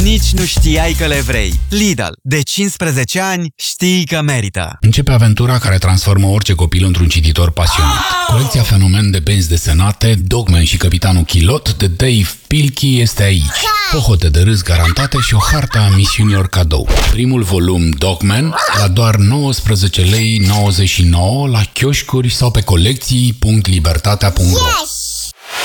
nici nu știai că le vrei. Lidl. De 15 ani știi că merită. Începe aventura care transformă orice copil într-un cititor pasionat. Colecția fenomen de benzi desenate, Dogman și Capitanul Chilot de Dave Pilkey este aici. Pohote de râs garantate și o hartă a misiunilor cadou. Primul volum Dogman la doar 19,99 lei la chioșcuri sau pe colecții.libertatea.ro.